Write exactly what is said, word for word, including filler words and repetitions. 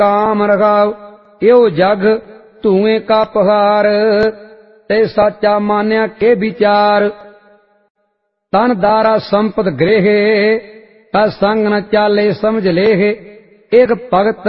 काम रखाव यो जग धुएं का पहाड़, ते साचा मान्या के विचार। तन दारा संपद गृह, संग न चाले समझ लेह, एक भगत